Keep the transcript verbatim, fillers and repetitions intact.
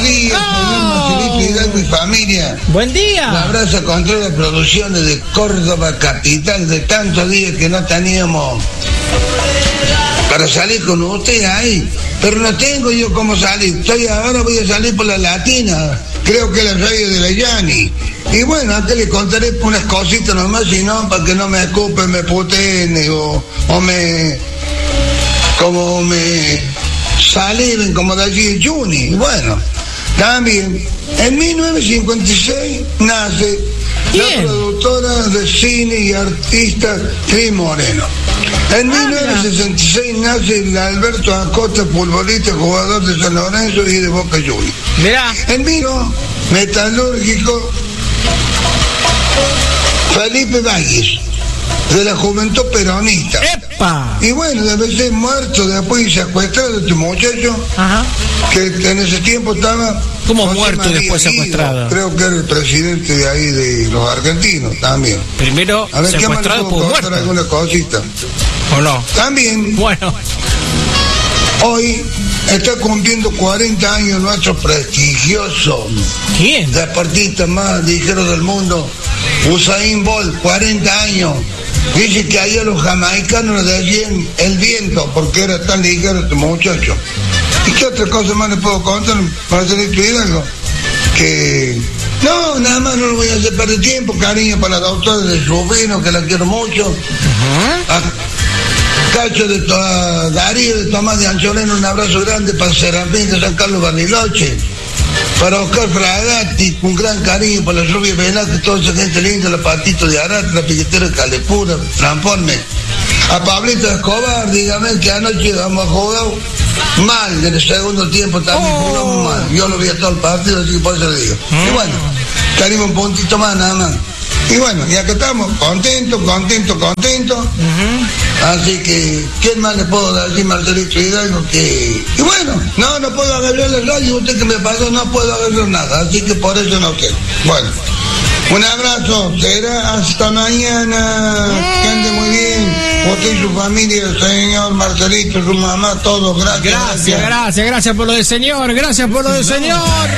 días, señor Marcelito Hidalgo y familia. Buen día. Un abrazo contra las producciones de Córdoba capital, de tantos días que no teníamos para salir con usted ahí. Pero no tengo yo cómo salir. Estoy ahora voy a salir por la Latina. Creo que la radio de la Yani. Y bueno, antes le contaré unas cositas nomás, si no, para que no me escupen, me puteen o, o me... como me saliven, como de allí Juni. Bueno, también, en mil novecientos cincuenta y seis nace Bien. la productora de cine y artista Cris Moreno. En mil novecientos sesenta y seis nace el Alberto Acosta, futbolista, jugador de San Lorenzo y de Boca Juniors. Mirá. En vino metalúrgico Felipe Valles, de la Juventud Peronista. ¡Epa! Y bueno, debe ser muerto después y secuestrado este muchacho. Ajá. Que en ese tiempo estaba... ¿Cómo José muerto y María después Guido, secuestrado? Creo que era el presidente de ahí de los argentinos también. Primero A ver, ¿qué más le secuestrado puedo por contar muerto. alguna cosita? ¿O no? También, Bueno. hoy está cumpliendo cuarenta años nuestro prestigioso ¿Quién? deportista más ligero del mundo, Usain Bolt, cuarenta años. Dice que ayer los jamaicanos le decían el viento porque era tan ligero este muchacho. ¿Y qué otra cosa más le puedo contar para tener tu Hidalgo? Que no, nada más no lo voy a hacer perder tiempo. Cariño para la doctora de Rubino, que la quiero mucho. Uh-huh. A Cacho de to- Darío de Tomás de Ancholeno, un abrazo grande para Serafín de San Carlos Bariloche. Para Oscar Fragatti, un gran cariño para la Rubia Velázquez, toda esa gente linda, la Patito de Arata, la Piquetera de Calepura, Transforme. A Pablito Escobar, dígame que anoche hemos jugado mal, en el segundo tiempo también Oh. jugamos mal. Yo lo vi a todo el partido, así que por eso le digo. Mm. Y bueno, tenemos un puntito más nada más. Y bueno, y acá estamos, contentos, contentos, contentos. Uh-huh. Así que, ¿quién más le puedo decir, Marcelito Hidalgo? Que... Y bueno, no, no puedo agarrar la radio, usted que me pasó, no puedo agarrar nada, así que por eso no quiero. Bueno, un abrazo, será hasta mañana, que ande muy bien, usted y su familia, señor Marcelito, su mamá, todos, gracias. Gracias, gracias, gracias por lo del señor, gracias por lo del señor.